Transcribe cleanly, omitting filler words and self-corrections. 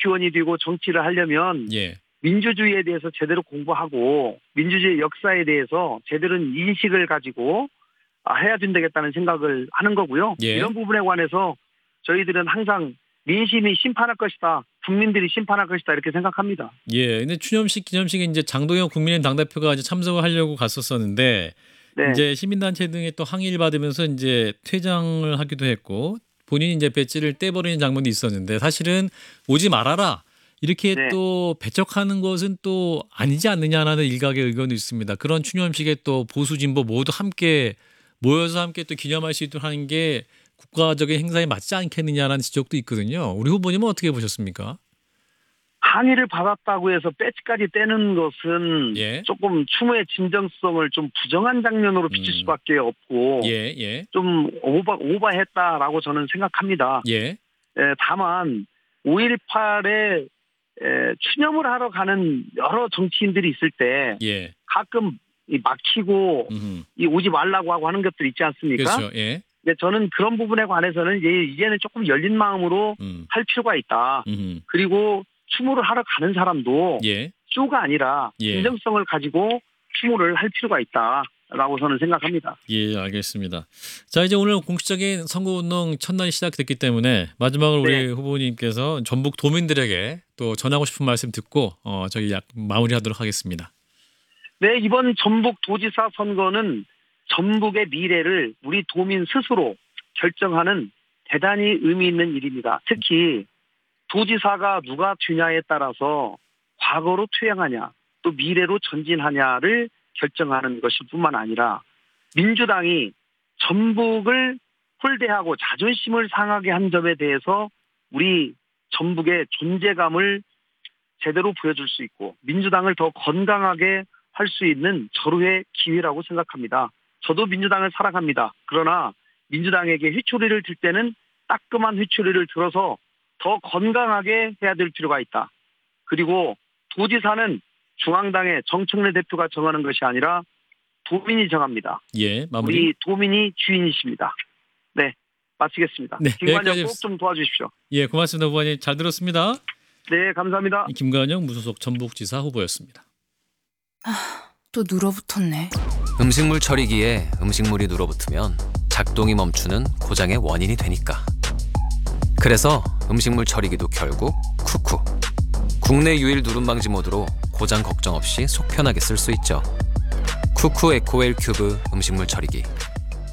국회의원이 되고 정치를 하려면 예. 민주주의에 대해서 제대로 공부하고 민주주의 역사에 대해서 제대로 인식을 가지고 해야 된다겠다는 생각을 하는 거고요. 예. 이런 부분에 관해서 저희들은 항상 민심이 심판할 것이다. 국민들이 심판할 것이다. 이렇게 생각합니다. 예. 근데 추념식 기념식에 이제 장동영 국민의힘 당대표가 이제 참석을 하려고 갔었었는데 네. 이제 시민단체 등의 또 항의를 받으면서 이제 퇴장을 하기도 했고 본인이 이제 배지를 떼버리는 장면도 있었는데 사실은 오지 말아라. 이렇게 네. 또 배척하는 것은 또 아니지 않느냐라는 일각의 의견도 있습니다. 그런 추념식에 또 보수 진보 모두 함께 모여서 함께 또 기념할 수 있도록 하는 게 국가적인 행사에 맞지 않겠느냐라는 지적도 있거든요. 우리 후보님은 어떻게 보셨습니까? 항의를 받았다고 해서 배지까지 떼는 것은 예. 조금 추모의 진정성을 좀 부정한 장면으로 비칠 수밖에 없고 예. 좀 오버했다라고 저는 생각합니다. 예. 다만 5.18에 추념을 하러 가는 여러 정치인들이 있을 때 예. 가끔 막히고 이 오지 말라고 하고 하는 것들 있지 않습니까? 그렇죠. 예. 근데 저는 그런 부분에 관해서는 이제는 조금 열린 마음으로 할 필요가 있다. 그리고 추모를 하러 가는 사람도 예. 쇼가 아니라 예. 진정성을 가지고 추모를 할 필요가 있다라고 저는 생각합니다. 예, 알겠습니다. 자, 이제 오늘 공식적인 선거운동 첫날이 시작됐기 때문에 마지막으로 우리 네. 후보님께서 전북 도민들에게 또 전하고 싶은 말씀 듣고 저희 마무리하도록 하겠습니다. 네, 이번 전북 도지사 선거는 전북의 미래를 우리 도민 스스로 결정하는 대단히 의미 있는 일입니다. 특히 도지사가 누가 되냐에 따라서 과거로 퇴행하냐 또 미래로 전진하냐를 결정하는 것일 뿐만 아니라 민주당이 전북을 홀대하고 자존심을 상하게 한 점에 대해서 우리 전북의 존재감을 제대로 보여줄 수 있고 민주당을 더 건강하게 할 수 있는 절호의 기회라고 생각합니다. 저도 민주당을 사랑합니다. 그러나 민주당에게 회초리를 들 때는 따끔한 회초리를 들어서 더 건강하게 해야 될 필요가 있다. 그리고 도지사는 중앙당의 정청래 대표가 정하는 것이 아니라 도민이 정합니다. 예, 마무리. 우리 도민이 주인이십니다. 네, 마치겠습니다. 네, 김관영 꼭 좀 도와주십시오. 예, 고맙습니다. 후보님 잘 들었습니다. 네, 감사합니다. 김관영 무소속 전북지사 후보였습니다. 또 눌어붙었네. 음식물 처리기에 음식물이 눌어붙으면 작동이 멈추는 고장의 원인이 되니까. 그래서 음식물 처리기도 결국 쿠쿠. 국내 유일 누름 방지 모드로 고장 걱정 없이 속 편하게 쓸 수 있죠. 쿠쿠 에코웰 큐브 음식물 처리기.